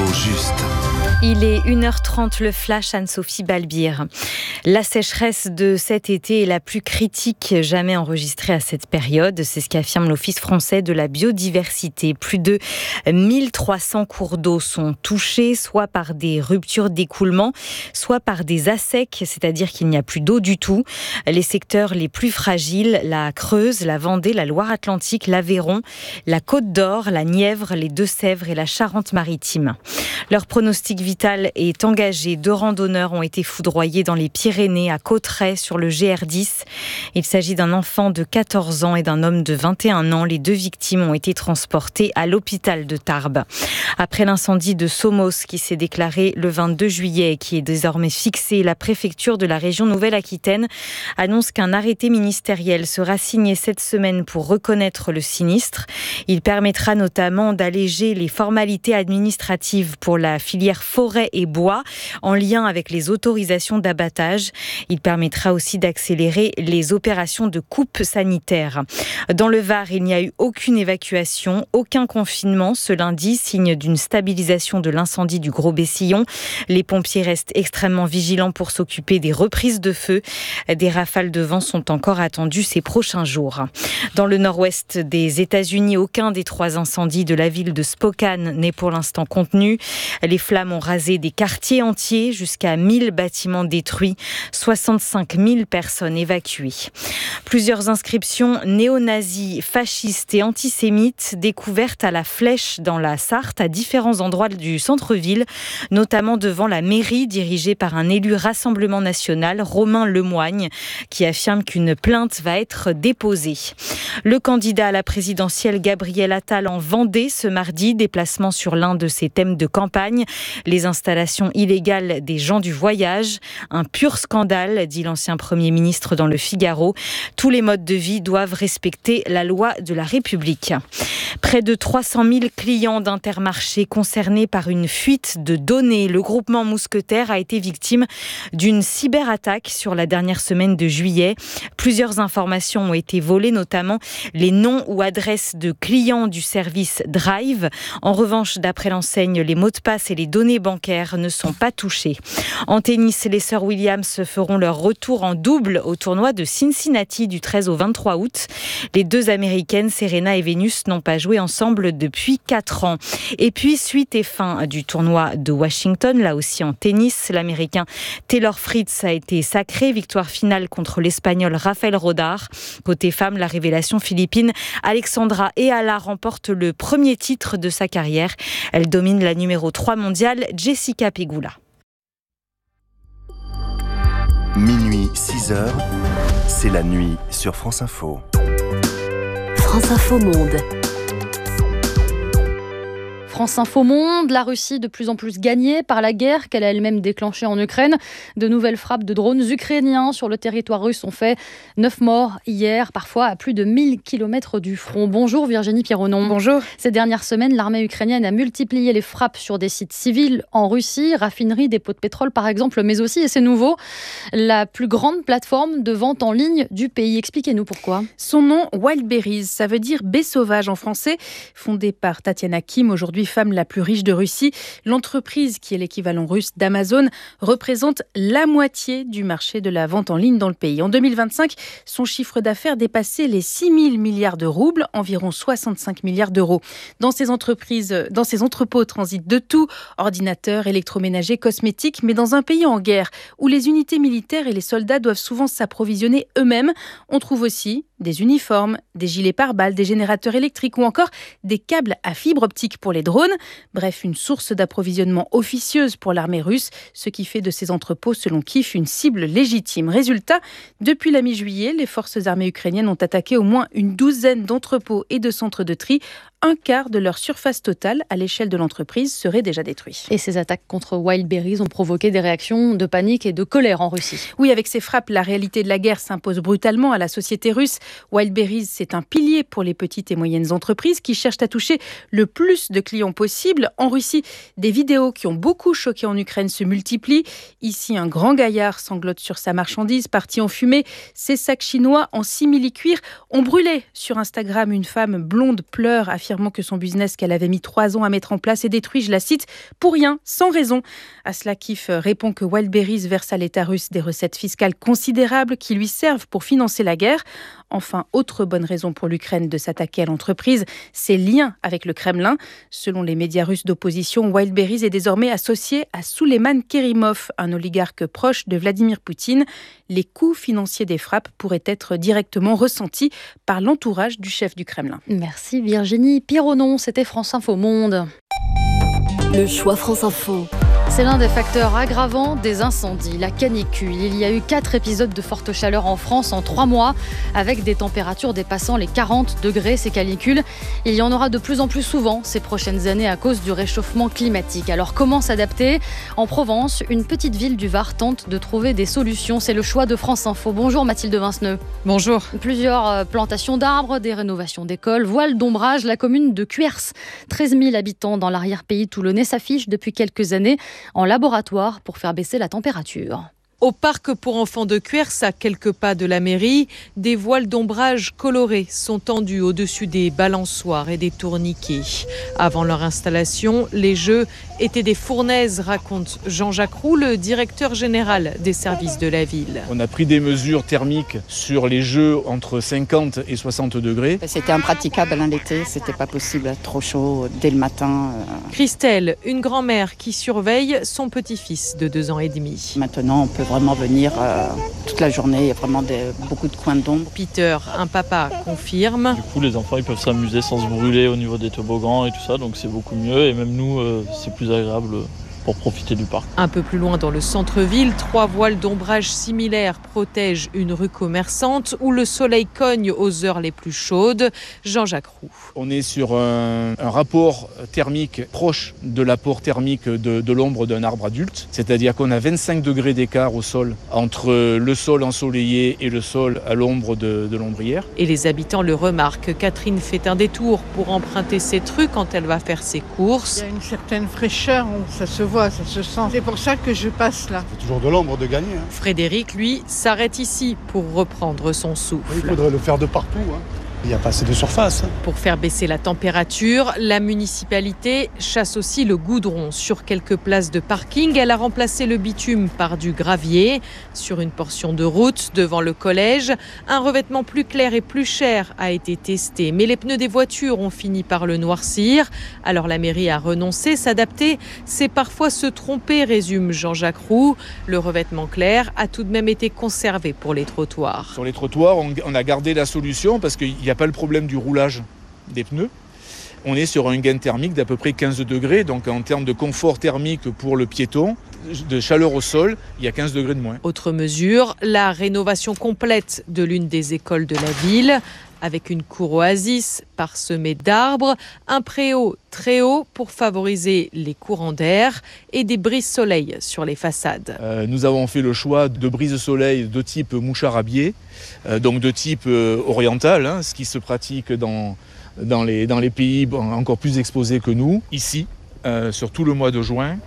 juste. Il est 1h30, le flash, Anne-Sophie Balbir. La sécheresse de cet été est la plus critique jamais enregistrée à cette période. C'est ce qu'affirme l'Office français de la biodiversité. Plus de 1300 cours d'eau sont touchés, soit par des ruptures d'écoulement, soit par des assecs, c'est-à-dire qu'il n'y a plus d'eau du tout. Les secteurs les plus fragiles, la Creuse, la Vendée, la Loire-Atlantique, l'Aveyron, la Côte d'Or, la Nièvre, les Deux-Sèvres et la Charente-Maritime. Leur pronostic vital est engagé. 2 randonneurs ont été foudroyés dans les Pyrénées, à Cauterets, sur le GR10. Il s'agit d'un enfant de 14 ans et d'un homme de 21 ans. Les 2 victimes ont été transportées à l'hôpital de Tarbes. Après l'incendie de Somos qui s'est déclaré le 22 juillet et qui est désormais fixé, la préfecture de la région Nouvelle-Aquitaine annonce qu'un arrêté ministériel sera signé cette semaine pour reconnaître le sinistre. Il permettra notamment d'alléger les formalités administratives pour la filière forêt et bois en lien avec les autorisations d'abattage. Il permettra aussi d'accélérer les opérations de coupe sanitaire. Dans le Var, il n'y a eu aucune évacuation, aucun confinement ce lundi, signe d'une stabilisation de l'incendie du Gros-Bessillon. Les pompiers restent extrêmement vigilants pour s'occuper des reprises de feu. Des rafales de vent sont encore attendues ces prochains jours. Dans le nord-ouest des États-Unis, aucun des 3 incendies de la ville de Spokane n'est pour l'instant contenu. Les flammes ont rasé des quartiers entiers, jusqu'à 1000 bâtiments détruits, 65 000 personnes évacuées. Plusieurs inscriptions néo-nazis, fascistes et antisémites découvertes à la Flèche dans la Sarthe, à différents endroits du centre-ville, notamment devant la mairie dirigée par un élu Rassemblement national, Romain Lemoigne, qui affirme qu'une plainte va être déposée. Le candidat à la présidentielle Gabriel Attal en Vendée ce mardi, déplacement sur l'un de ses thèmes de campagne, les installations illégales des gens du voyage. Un pur scandale, dit l'ancien Premier ministre dans le Figaro. Tous les modes de vie doivent respecter la loi de la République. Près de 300 000 clients d'Intermarché concernés par une fuite de données. Le groupement Mousquetaire a été victime d'une cyberattaque sur la dernière semaine de juillet. Plusieurs informations ont été volées, notamment les noms ou adresses de clients du service Drive. En revanche, d'après l'enseigne, les mots de passe et les données bancaires ne sont pas touchés. En tennis, les sœurs Williams feront leur retour en double au tournoi de Cincinnati du 13 au 23 août. Les 2 Américaines, Serena et Venus, n'ont pas joué ensemble depuis 4 ans. Et puis, suite et fin du tournoi de Washington, là aussi en tennis, l'Américain Taylor Fritz a été sacré. Victoire finale contre l'Espagnol Rafael Rodar. Côté femme, la révélation philippine Alexandra Eala remporte le premier titre de sa carrière. Elle domine la numéro 3 mondiale, Jessica Pegula. Minuit 6h, c'est la nuit sur France Info. France Info Monde. France Info Monde, la Russie de plus en plus gagnée par la guerre qu'elle a elle-même déclenchée en Ukraine. De nouvelles frappes de drones ukrainiens sur le territoire russe ont fait 9 morts hier, parfois à plus de 1000 km du front. Bonjour Virginie Pironon. Bonjour. Ces dernières semaines, l'armée ukrainienne a multiplié les frappes sur des sites civils en Russie, raffineries, dépôts de pétrole par exemple, mais aussi, et c'est nouveau, la plus grande plateforme de vente en ligne du pays. Expliquez-nous pourquoi. Son nom, Wildberries, ça veut dire baie sauvage en français. Fondée par Tatiana Kim, aujourd'hui femme la plus riche de Russie, l'entreprise, qui est l'équivalent russe d'Amazon, représente la moitié du marché de la vente en ligne dans le pays. En 2025, son chiffre d'affaires dépassait les 6 000 milliards de roubles, environ 65 milliards d'euros. Dans ces entrepôts transitent de tout, ordinateurs, électroménagers, cosmétiques, mais dans un pays en guerre, où les unités militaires et les soldats doivent souvent s'approvisionner eux-mêmes, on trouve aussi des uniformes, des gilets pare-balles, des générateurs électriques ou encore des câbles à fibre optique pour les drones. Bref, une source d'approvisionnement officieuse pour l'armée russe, ce qui fait de ces entrepôts, selon Kiev, une cible légitime. Résultat, depuis la mi-juillet, les forces armées ukrainiennes ont attaqué au moins une douzaine d'entrepôts et de centres de tri. Un quart de leur surface totale à l'échelle de l'entreprise serait déjà détruit. Et ces attaques contre Wildberries ont provoqué des réactions de panique et de colère en Russie. Oui, avec ces frappes, la réalité de la guerre s'impose brutalement à la société russe. Wildberries, c'est un pilier pour les petites et moyennes entreprises qui cherchent à toucher le plus de clients possible. En Russie, des vidéos qui ont beaucoup choqué en Ukraine se multiplient. Ici, un grand gaillard sanglote sur sa marchandise, partie en fumée. Ses sacs chinois en simili-cuir ont brûlé. Sur Instagram, une femme blonde pleure, affirme affirmant que son business qu'elle avait mis 3 ans à mettre en place est détruit, je la cite, pour rien, sans raison. À cela, Kiev répond que Wildberries verse à l'État russe des recettes fiscales considérables qui lui servent pour financer la guerre. Enfin, autre bonne raison pour l'Ukraine de s'attaquer à l'entreprise, ses liens avec le Kremlin. Selon les médias russes d'opposition, Wildberries est désormais associé à Souleiman Kerimov, un oligarque proche de Vladimir Poutine. Les coûts financiers des frappes pourraient être directement ressentis par l'entourage du chef du Kremlin. Merci Virginie Pironon, c'était France Info Monde. Le choix France Info. C'est l'un des facteurs aggravants des incendies, la canicule. Il y a eu 4 épisodes de forte chaleur en France en 3 mois, avec des températures dépassant les 40 degrés. Ces canicules, il y en aura de plus en plus souvent ces prochaines années à cause du réchauffement climatique. Alors comment s'adapter ? En Provence, une petite ville du Var tente de trouver des solutions. C'est le choix de France Info. Bonjour Mathilde Vinceneux. Bonjour. Plusieurs plantations d'arbres, des rénovations d'écoles, voile d'ombrage. La commune de Cuers, 13 000 habitants dans l'arrière-pays toulonnais, s'affiche depuis quelques années en laboratoire pour faire baisser la température. Au parc pour enfants de Cuers, à quelques pas de la mairie, des voiles d'ombrage colorés sont tendus au-dessus des balançoires et des tourniquets. Avant leur installation, les jeux étaient des fournaises, raconte Jean-Jacques Roux, le directeur général des services de la ville. On a pris des mesures thermiques sur les jeux entre 50 et 60 degrés. C'était impraticable l'été, c'était pas possible, trop chaud dès le matin. Christelle, une grand-mère qui surveille son petit-fils de 2 ans et demi. Maintenant, on peut vraiment venir toute la journée, il y a vraiment beaucoup de coins d'ombre. Peter, un papa, confirme. Du coup, les enfants ils peuvent s'amuser sans se brûler au niveau des toboggans et tout ça, donc c'est beaucoup mieux. Et même nous, c'est plus agréable pour profiter du parc. Un peu plus loin dans le centre-ville, 3 voiles d'ombrage similaires protègent une rue commerçante où le soleil cogne aux heures les plus chaudes. Jean-Jacques Roux. On est sur un rapport thermique proche de l'apport thermique de l'ombre d'un arbre adulte. C'est-à-dire qu'on a 25 degrés d'écart au sol entre le sol ensoleillé et le sol à l'ombre de l'ombrière. Et les habitants le remarquent. Catherine fait un détour pour emprunter cette rue quand elle va faire ses courses. Il y a une certaine fraîcheur, ça se voit, ça se sent. C'est pour ça que je passe là. C'est toujours de l'ombre de gagner. Frédéric, lui, s'arrête ici pour reprendre son souffle. Il faudrait le faire de partout. Il n'y a pas assez de surface. Pour faire baisser la température, la municipalité chasse aussi le goudron. Sur quelques places de parking, elle a remplacé le bitume par du gravier. Sur une portion de route devant le collège, un revêtement plus clair et plus cher a été testé. Mais les pneus des voitures ont fini par le noircir. Alors la mairie a renoncé. S'adapter, c'est parfois se tromper, résume Jean-Jacques Roux. Le revêtement clair a tout de même été conservé pour les trottoirs. Sur les trottoirs, on a gardé la solution parce qu'il n'y a pas le problème du roulage des pneus. On est sur un gain thermique d'à peu près 15 degrés, donc en termes de confort thermique pour le piéton, de chaleur au sol, il y a 15 degrés de moins. Autre mesure, la rénovation complète de l'une des écoles de la ville, avec une cour oasis parsemée d'arbres, un préau très haut pour favoriser les courants d'air et des brises-soleil sur les façades. Nous avons fait le choix de brises-soleil de type mouchard à biais, donc de type oriental, ce qui se pratique dans les pays encore plus exposés que nous. Ici, sur tout le mois de juin,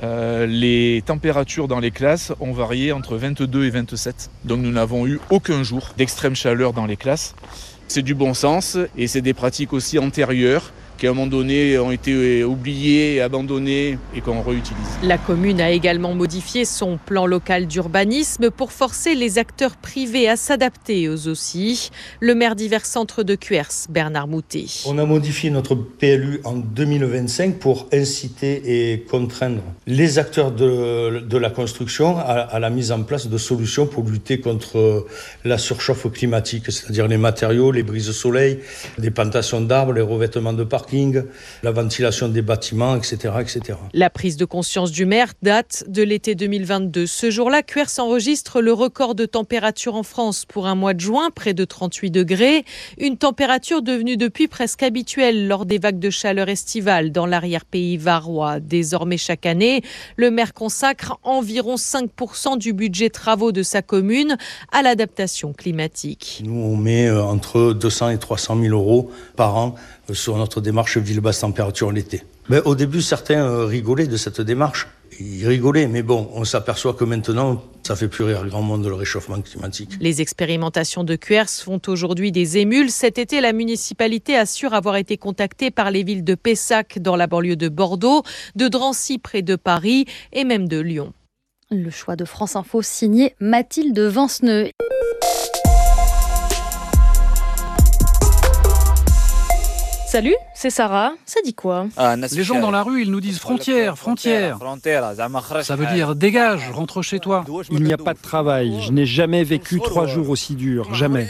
les températures dans les classes ont varié entre 22 et 27. Donc nous n'avons eu aucun jour d'extrême chaleur dans les classes. C'est du bon sens et c'est des pratiques aussi antérieures qui à un moment donné ont été oubliées, abandonnées et qu'on réutilise. La commune a également modifié son plan local d'urbanisme pour forcer les acteurs privés à s'adapter eux aussi. Le maire d'Hiver Centre de Cuers, Bernard Moutet. On a modifié notre PLU en 2025 pour inciter et contraindre les acteurs de la construction à la mise en place de solutions pour lutter contre la surchauffe climatique, c'est-à-dire les matériaux, les brises-soleil, les plantations d'arbres, les revêtements de parking, la ventilation des bâtiments, etc., etc. La prise de conscience du maire date de l'été 2022. Ce jour-là, Cuers enregistre le record de température en France pour un mois de juin, près de 38 degrés. Une température devenue depuis presque habituelle lors des vagues de chaleur estivales dans l'arrière-pays varois. Désormais, chaque année, le maire consacre environ 5% du budget travaux de sa commune à l'adaptation climatique. Nous, on met entre 200 et 300 000 euros par an sur notre démarche ville basse température l'été. Au début, certains rigolaient de cette démarche. ils rigolaient. Mais bon, on s'aperçoit que maintenant, ça fait plus rire grand monde le réchauffement climatique. Les expérimentations de QERS font aujourd'hui des émules. Cet été, la municipalité assure avoir été contactée par les villes de Pessac dans la banlieue de Bordeaux, de Drancy près de Paris et même de Lyon. Le choix de France Info signé Mathilde Vinceneux. Salut, c'est Sarah. Ça dit quoi ? Les gens dans la rue, ils nous disent frontière, frontière. Ça veut dire dégage, rentre chez toi. Il n'y a pas de travail. Je n'ai jamais vécu 3 jours aussi durs. Jamais.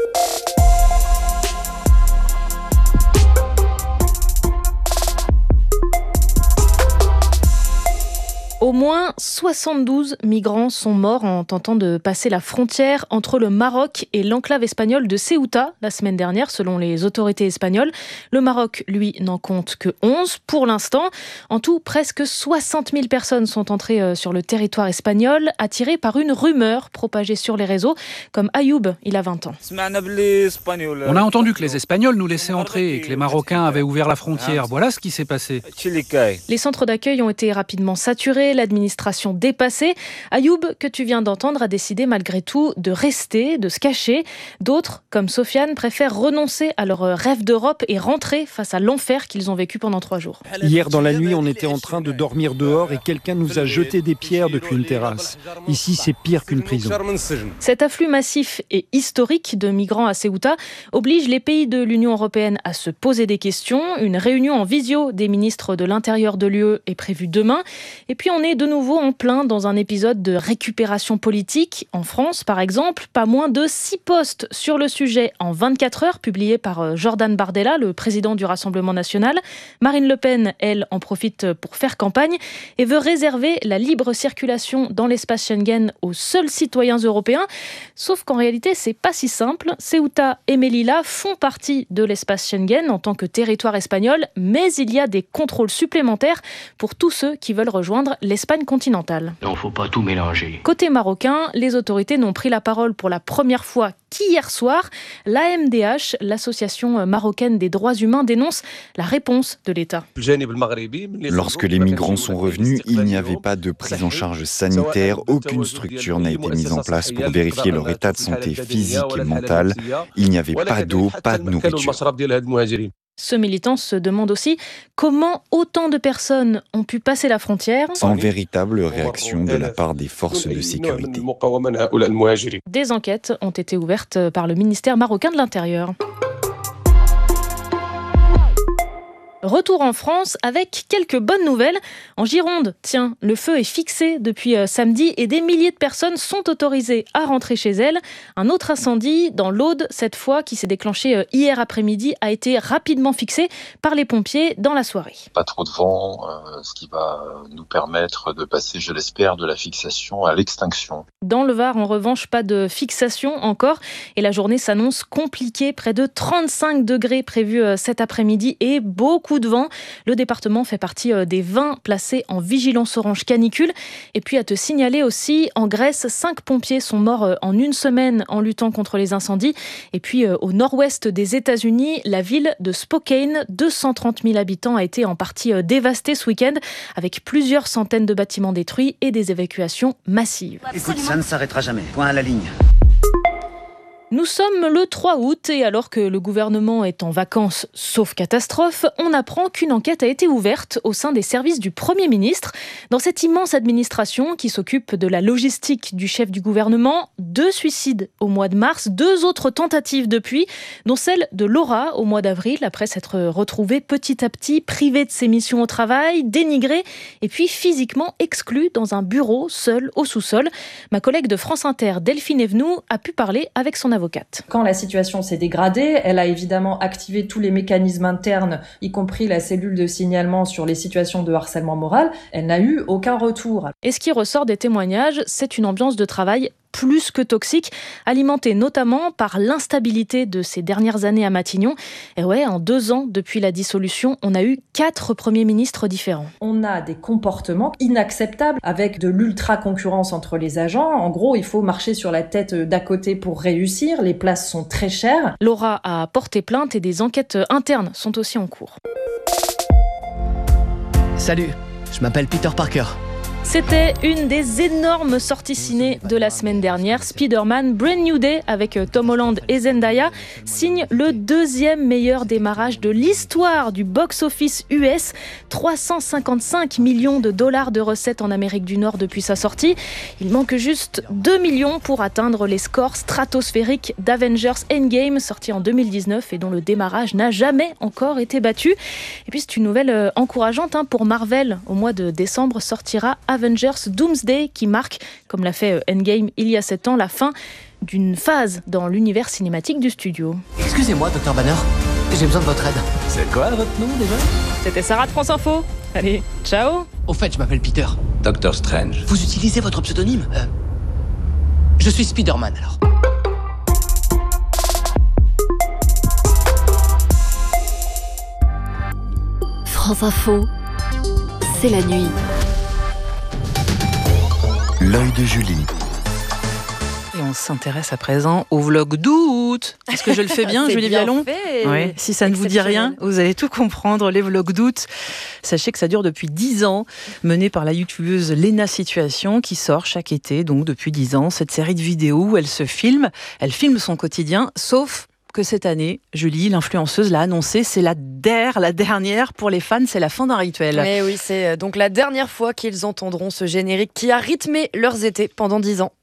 Au moins 72 migrants sont morts en tentant de passer la frontière entre le Maroc et l'enclave espagnole de Ceuta la semaine dernière, selon les autorités espagnoles. Le Maroc, lui, n'en compte que 11 pour l'instant. En tout, presque 60 000 personnes sont entrées sur le territoire espagnol, attirées par une rumeur propagée sur les réseaux, comme Ayoub, il a 20 ans. On a entendu que les Espagnols nous laissaient entrer et que les Marocains avaient ouvert la frontière. Voilà ce qui s'est passé. Les centres d'accueil ont été rapidement saturés, l'administration dépassée. Ayoub, que tu viens d'entendre, a décidé malgré tout de rester, de se cacher. D'autres, comme Sofiane, préfèrent renoncer à leur rêve d'Europe et rentrer face à l'enfer qu'ils ont vécu pendant 3 jours. Hier dans la nuit, on était en train de dormir dehors et quelqu'un nous a jeté des pierres depuis une terrasse. Ici, c'est pire qu'une prison. Cet afflux massif et historique de migrants à Ceuta oblige les pays de l'Union européenne à se poser des questions. Une réunion en visio des ministres de l'Intérieur de l'UE est prévue demain. Et puis on est de nouveau en plein dans un épisode de récupération politique. En France, par exemple, pas moins de 6 posts sur le sujet en 24 heures, publiés par Jordan Bardella, le président du Rassemblement national. Marine Le Pen, elle, en profite pour faire campagne et veut réserver la libre circulation dans l'espace Schengen aux seuls citoyens européens. Sauf qu'en réalité, c'est pas si simple. Ceuta et Melilla font partie de l'espace Schengen en tant que territoire espagnol, mais il y a des contrôles supplémentaires pour tous ceux qui veulent rejoindre l'Espagne continentale. Il ne faut pas tout mélanger. Côté marocain, les autorités n'ont pris la parole pour la première fois qu'hier soir. L'AMDH, l'association marocaine des droits humains, dénonce la réponse de l'État. Lorsque les migrants sont revenus, il n'y avait pas de prise en charge sanitaire, aucune structure n'a été mise en place pour vérifier leur état de santé physique et mental. Il n'y avait pas d'eau, pas de nourriture. Ce militant se demande aussi comment autant de personnes ont pu passer la frontière sans véritable réaction de la part des forces de sécurité. Des enquêtes ont été ouvertes par le ministère marocain de l'Intérieur. Retour en France avec quelques bonnes nouvelles. En Gironde, tiens, le feu est fixé depuis samedi et des milliers de personnes sont autorisées à rentrer chez elles. Un autre incendie dans l'Aude, cette fois, qui s'est déclenché hier après-midi, a été rapidement fixé par les pompiers dans la soirée. Pas trop de vent, ce qui va nous permettre de passer, je l'espère, de la fixation à l'extinction. Dans le Var, en revanche, pas de fixation encore et la journée s'annonce compliquée. Près de 35 degrés prévus cet après-midi et beaucoup de vent. Le département fait partie des 20 placés en vigilance orange canicule. Et puis à te signaler aussi, en Grèce, 5 pompiers sont morts en une semaine en luttant contre les incendies. Et puis au nord-ouest des États-Unis, la ville de Spokane, 230 000 habitants, a été en partie dévastée ce week-end avec plusieurs centaines de bâtiments détruits et des évacuations massives. Écoute, ça ne s'arrêtera jamais. Point à la ligne. Nous sommes le 3 août et alors que le gouvernement est en vacances, sauf catastrophe, on apprend qu'une enquête a été ouverte au sein des services du Premier ministre. Dans cette immense administration qui s'occupe de la logistique du chef du gouvernement, 2 suicides au mois de mars, 2 autres tentatives depuis, dont celle de Laura au mois d'avril, après s'être retrouvée petit à petit privée de ses missions au travail, dénigrée et puis physiquement exclue dans un bureau seul au sous-sol. Ma collègue de France Inter, Delphine Evenou, a pu parler avec son avocate. Quand la situation s'est dégradée, elle a évidemment activé tous les mécanismes internes, y compris la cellule de signalement sur les situations de harcèlement moral. Elle n'a eu aucun retour. Et ce qui ressort des témoignages, c'est une ambiance de travail plus que toxique, alimentée notamment par l'instabilité de ces dernières années à Matignon. Et ouais, en 2 ans depuis la dissolution, on a eu 4 premiers ministres différents. On a des comportements inacceptables avec de l'ultra-concurrence entre les agents. En gros, il faut marcher sur la tête d'à côté pour réussir. Les places sont très chères. Laura a porté plainte et des enquêtes internes sont aussi en cours. Salut, je m'appelle Peter Parker. C'était une des énormes sorties ciné de la semaine dernière. Spider-Man Brand New Day avec Tom Holland et Zendaya signe le 2e meilleur démarrage de l'histoire du box-office US. 355 millions de dollars de recettes en Amérique du Nord depuis sa sortie. Il manque juste 2 millions pour atteindre les scores stratosphériques d'Avengers Endgame, sorti en 2019 et dont le démarrage n'a jamais encore été battu. Et puis c'est une nouvelle encourageante pour Marvel. Au mois de décembre sortira Avengers Doomsday qui marque, comme l'a fait Endgame il y a 7 ans, la fin d'une phase dans l'univers cinématique du studio. Excusez-moi, Dr Banner, j'ai besoin de votre aide. C'est quoi votre nom déjà ? C'était Sarah de France Info. Allez, ciao. Au fait, je m'appelle Peter. Doctor Strange. Vous utilisez votre pseudonyme ? Je suis Spider-Man alors. France Info, c'est la nuit. L'œil de Julie. Et on s'intéresse à présent au vlog d'août. Est-ce que je le fais bien, Julie Vialon ? Oui. Si ça ne vous dit rien, vous allez tout comprendre. Les vlogs d'août, sachez que ça dure depuis 10 ans, mené par la youtubeuse Léna Situation, qui sort chaque été, donc depuis 10 ans, cette série de vidéos où elle filme son quotidien, sauf que cette année, Julie, l'influenceuse, l'a annoncé, c'est la dernière pour les fans, c'est la fin d'un rituel. Mais oui, c'est donc la dernière fois qu'ils entendront ce générique qui a rythmé leurs étés pendant 10 ans.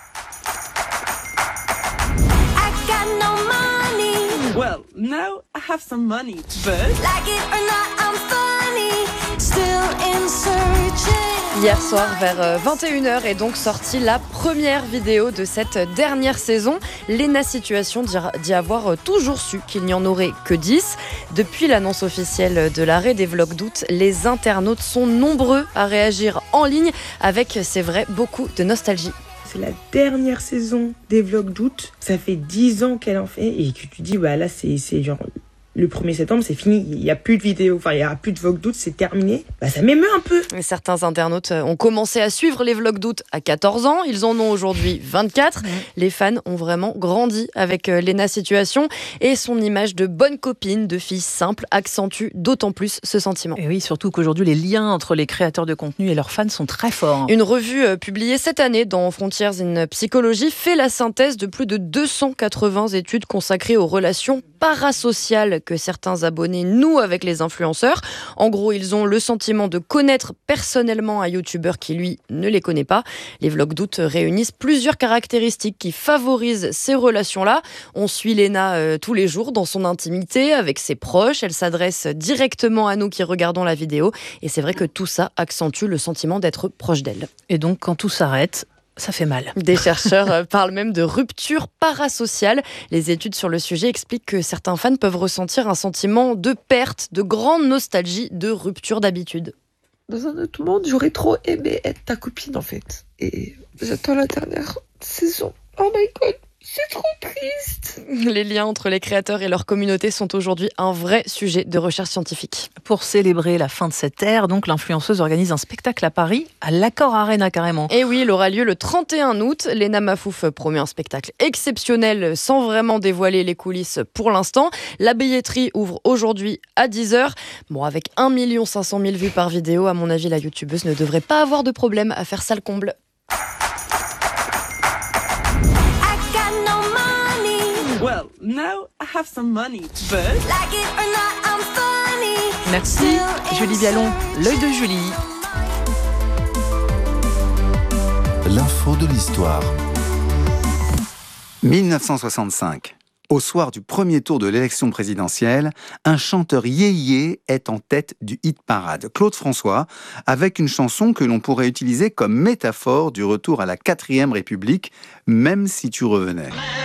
Well, now I have some money, but like it or not, I'm funny, still in searching. Hier soir, vers 21h, est donc sortie la première vidéo de cette dernière saison. Léna Situation dit avoir toujours su qu'il n'y en aurait que 10. Depuis l'annonce officielle de l'arrêt des vlogs d'août, les internautes sont nombreux à réagir en ligne avec, c'est vrai, beaucoup de nostalgie. C'est la dernière saison des vlogs d'août. Ça fait 10 ans qu'elle en fait et que tu dis, bah là, c'est genre le 1er septembre, c'est fini. Il n'y a plus de vidéos, il n'y aura plus de vlogs d'août, c'est terminé. Bah, ça m'émeut un peu. Et certains internautes ont commencé à suivre les vlogs d'août à 14 ans. Ils en ont aujourd'hui 24. Les fans ont vraiment grandi avec Léna Situation et son image de bonne copine, de fille simple, accentue d'autant plus ce sentiment. Et oui, surtout qu'aujourd'hui, les liens entre les créateurs de contenu et leurs fans sont très forts. Une revue publiée cette année dans Frontiers in Psychology fait la synthèse de plus de 280 études consacrées aux relations parasociales que certains abonnés nouent avec les influenceurs. En gros, ils ont le sentiment de connaître personnellement un youtubeur qui, lui, ne les connaît pas. Les vlogs d'août réunissent plusieurs caractéristiques qui favorisent ces relations-là. On suit Léna tous les jours dans son intimité, avec ses proches. Elle s'adresse directement à nous qui regardons la vidéo. Et c'est vrai que tout ça accentue le sentiment d'être proche d'elle. Et donc, quand tout s'arrête, ça fait mal. Des chercheurs parlent même de rupture parasociale. Les études sur le sujet expliquent que certains fans peuvent ressentir un sentiment de perte, de grande nostalgie, de rupture d'habitude. Dans un autre monde, j'aurais trop aimé être ta copine en fait. Et j'attends la dernière saison. Oh my god, c'est trop triste. Les liens entre les créateurs et leur communauté sont aujourd'hui un vrai sujet de recherche scientifique. Pour célébrer la fin de cette ère, donc l'influenceuse organise un spectacle à Paris, à l'Accor Arena carrément. Et oui, il aura lieu le 31 août. Léna Mafouf promet un spectacle exceptionnel sans vraiment dévoiler les coulisses pour l'instant. La billetterie ouvre aujourd'hui à 10h. Bon, avec 1 500 000 vues par vidéo, à mon avis, la youtubeuse ne devrait pas avoir de problème à faire ça le comble. well, now I have some money, but like it or not, I'm funny. Merci Julie Vialon, l'œil de Julie. L'info de l'histoire. 1965. Au soir du premier tour de l'élection présidentielle, un chanteur yéyé est en tête du hit parade, Claude François, avec une chanson que l'on pourrait utiliser comme métaphore du retour à la 4e République, même si tu revenais.